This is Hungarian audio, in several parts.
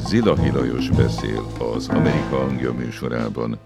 Zilahi Lajos beszél az Amerika Hangja műsorában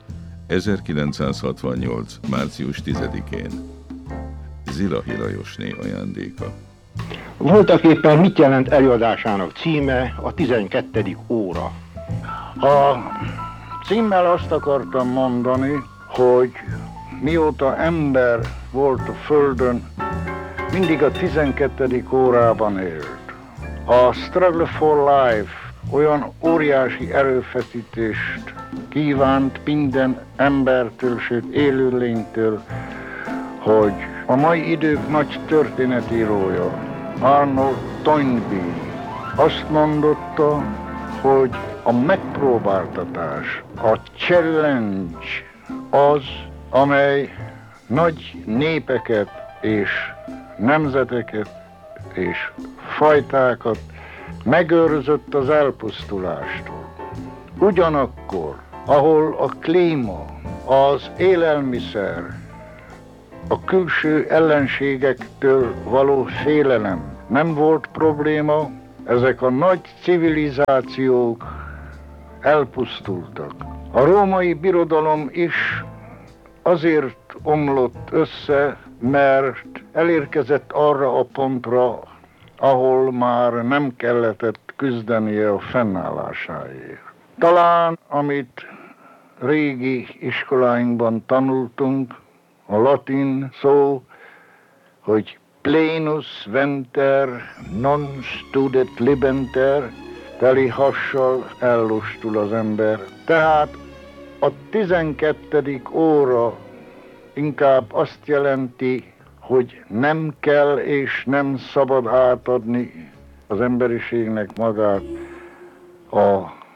1968. március 10-én. Zilahi Lajosné ajándéka. Voltaképpen mit jelent előadásának címe a 12. óra? A címmel azt akartam mondani, hogy mióta ember volt a Földön, mindig a 12. órában élt. A Struggle for Life olyan óriási erőfeszítést kívánt minden embertől, sőt élőlénytől, hogy a mai idők nagy történetírója, Arnold Toynbee azt mondotta, hogy a megpróbáltatás, a challenge az, amely nagy népeket és nemzeteket és fajtákat megőrzött az elpusztulástól. Ugyanakkor, ahol a klíma, az élelmiszer, a külső ellenségektől való félelem nem volt probléma, ezek a nagy civilizációk elpusztultak. A római birodalom is azért omlott össze, mert elérkezett arra a pontra, ahol már nem kellett küzdenie a fennállásáért. Talán, amit régi iskoláinkban tanultunk, a latin szó, hogy plenus venter non studet libenter, teli hassal ellustul az ember. Tehát a 12. óra inkább azt jelenti, hogy nem kell és nem szabad átadni az emberiségnek magát a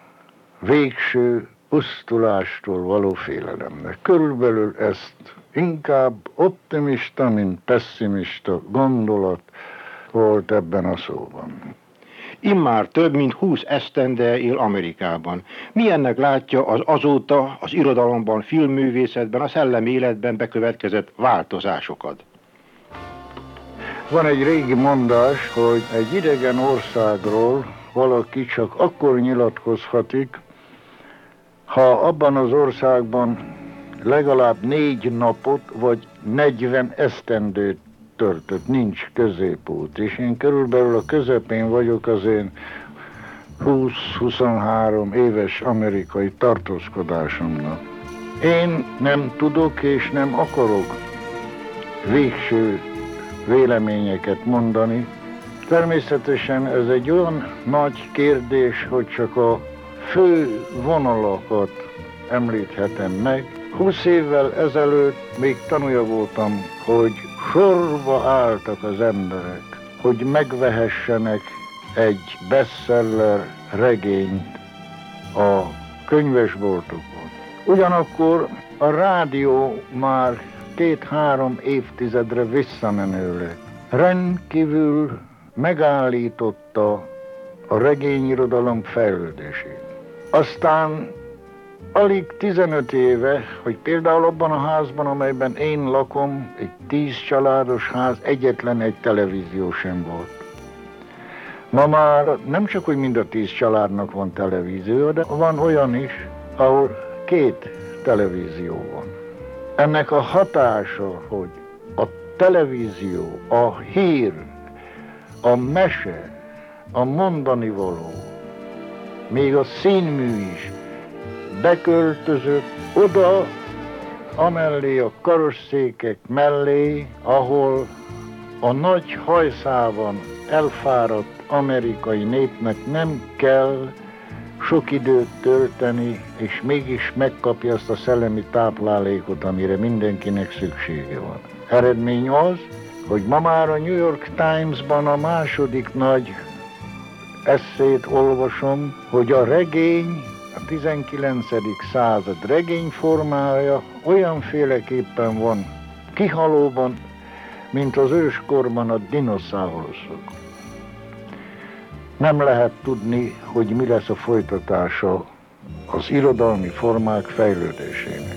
végső pusztulástól való félelemnek. Körülbelül ezt inkább optimista, mint pessimista gondolat volt ebben a szóban. Immár több mint 20 esztende él Amerikában. Milyennek látja az azóta az irodalomban, filmművészetben, a szellemi életben bekövetkezett változásokat? Van egy régi mondás, hogy egy idegen országról valaki csak akkor nyilatkozhatik, ha abban az országban legalább 4 napot vagy 40 esztendőt töltött, nincs középút. És én körülbelül a közepén vagyok az én 20-23 éves amerikai tartózkodásomnak. Én nem tudok és nem akarok végső véleményeket mondani. Természetesen ez egy olyan nagy kérdés, hogy csak a fő vonalakat említhetem meg. 20 évvel ezelőtt még tanúja voltam, hogy sorba álltak az emberek, hogy megvehessenek egy bestseller regényt a könyvesboltokon. Ugyanakkor a rádió már 2-3 évtizedre visszamenőleg rendkívül megállította a regényirodalom fejlődését. Aztán alig 15 éve, hogy például abban a házban, amelyben én lakom, egy 10 családos ház, egyetlen egy televízió sem volt. Ma már nem csak, hogy mind a 10 családnak van televízió, de van olyan is, ahol 2 televízió van. Ennek a hatása, hogy a televízió, a hír, a mese, a mondanivaló, még a színmű is beköltözött oda, amellé a karosszékek mellé, ahol a nagy hajszában elfáradt amerikai népnek nem kell sok időt tölteni, és mégis megkapja azt a szellemi táplálékot, amire mindenkinek szüksége van. Eredmény az, hogy ma már a New York Times-ban a második nagy esszét olvasom, hogy a regény, a 19. század regényformája olyanféleképpen van kihalóban, mint az őskorban a dinoszauruszok. Nem lehet tudni, hogy mi lesz a folytatása az irodalmi formák fejlődésének.